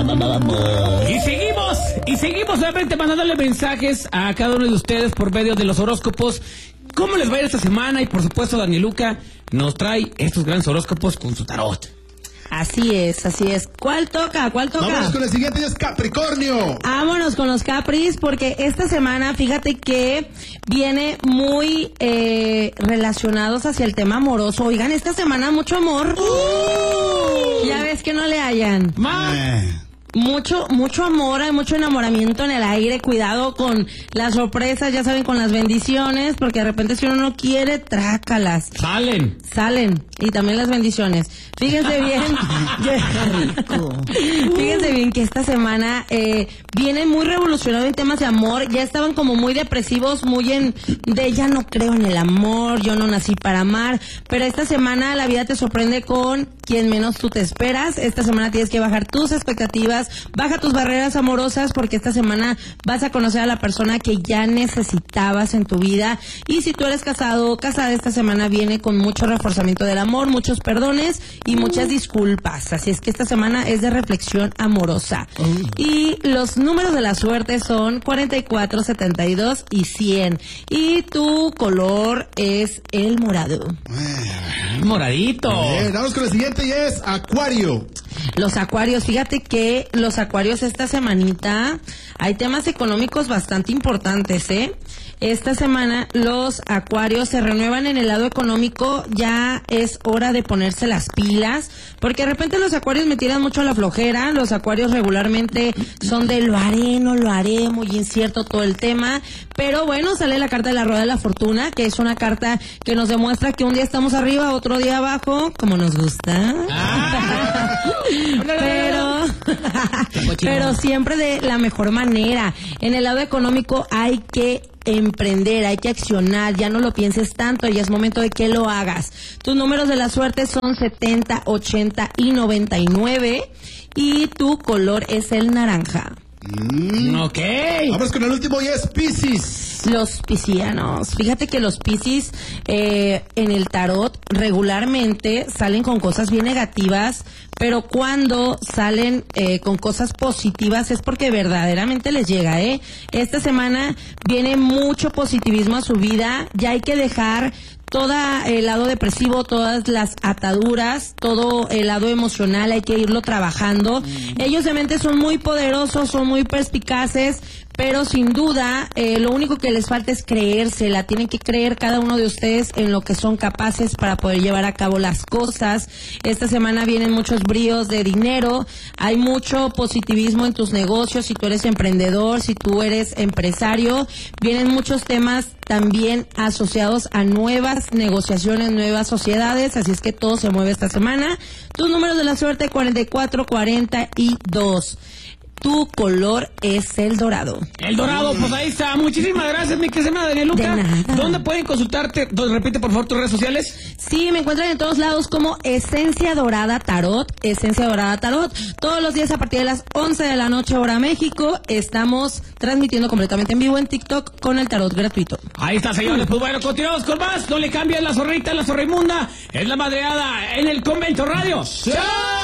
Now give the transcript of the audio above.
Y seguimos realmente mandándole mensajes a cada uno de ustedes por medio de los horóscopos. ¿Cómo les va a ir esta semana? Y por supuesto, Danieluca nos trae estos grandes horóscopos con su tarot. Así es. ¿Cuál toca? Vámonos con el siguiente, ya es Capricornio. Vámonos con los Capris, porque esta semana, fíjate que viene muy relacionados hacia el tema amoroso. Oigan, esta semana mucho amor. Ya ves que no le hallan. Mucho amor, hay mucho enamoramiento en el aire. Cuidado con las sorpresas, ya saben, con las bendiciones, porque de repente si uno no quiere, trácalas. Salen. Y también las bendiciones. Fíjense bien. Fíjense bien que esta semana vienen muy revolucionados en temas de amor. Ya estaban como muy depresivos, ya no creo en el amor, yo no nací para amar. Pero esta semana la vida te sorprende con quien menos tú te esperas. Esta semana tienes que bajar tus expectativas, baja tus barreras amorosas, porque esta semana vas a conocer a la persona que ya necesitabas en tu vida. Y si tú eres casado o casada, esta semana viene con mucho reforzamiento del amor, muchos perdones y muchas disculpas. Así es que esta semana es de reflexión amorosa. Y los números de la suerte son 44, 72 y 100. Y tu color es el morado. Moradito. Vamos con el siguiente y es Acuario. Los acuarios, fíjate que los acuarios esta semanita hay temas económicos bastante importantes, Esta semana los acuarios se renuevan en el lado económico. Ya es hora de ponerse las pilas, porque de repente los acuarios me tiran mucho a la flojera. Los acuarios regularmente son de lo haré, muy incierto todo el tema. Pero bueno, sale la carta de la rueda de la fortuna, que es una carta que nos demuestra que un día estamos arriba, otro día abajo, como nos gusta. Pero siempre de la mejor manera. En el lado económico hay que emprender, hay que accionar, ya no lo pienses tanto, ya es momento de que lo hagas. Tus números de la suerte son 70, 80 y 99 y tu color es el naranja. Ok. Vamos con el último y es Piscis. Los piscianos. Fíjate que los piscis en el tarot regularmente salen con cosas bien negativas, pero cuando salen con cosas positivas es porque verdaderamente les llega, Esta semana viene mucho positivismo a su vida. Ya hay que dejar todo el lado depresivo, todas las ataduras, todo el lado emocional, hay que irlo trabajando. Ellos de mente son muy poderosos, son muy perspicaces, pero sin duda lo único que les falta es creérsela. Tienen que creer cada uno de ustedes en lo que son capaces para poder llevar a cabo las cosas. Esta semana vienen muchos bríos de dinero, hay mucho positivismo en tus negocios. Si tú eres emprendedor, si tú eres empresario, vienen muchos temas también asociados a nuevas negociaciones, nuevas sociedades, así es que todo se mueve esta semana. Tus números de la suerte 44, 42. Tu color es el dorado. El dorado, pues ahí está. Muchísimas gracias, mi querida Danieluca. De nada. ¿Dónde pueden consultarte? Repite, por favor, tus redes sociales. Sí, me encuentran en todos lados como Esencia Dorada Tarot. Esencia Dorada Tarot. Todos los días a partir de las 11 de la noche, hora México, estamos transmitiendo completamente en vivo en TikTok con el tarot gratuito. Ahí está, señores. Pues bueno, continuamos con más. No le cambien la zorrita, la zorrimunda. Es la madreada en el Convento Radio. ¡Chao!